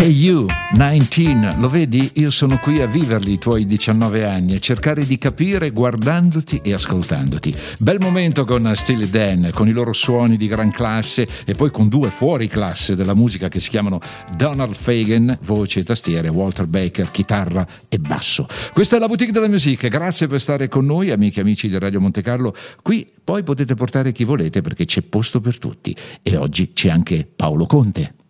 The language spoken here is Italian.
Hey You, 19, lo vedi? Io sono qui a viverli i tuoi 19 anni, a cercare di capire guardandoti e ascoltandoti. Bel momento con Steely Dan, con i loro suoni di gran classe e poi con due fuori classe della musica che si chiamano Donald Fagen, voce e tastiere, Walter Baker, chitarra e basso. Questa è la Boutique della Musica, grazie per stare con noi, amiche e amici di Radio Monte Carlo. Qui poi potete portare chi volete perché c'è posto per tutti. E oggi c'è anche Paolo Conte.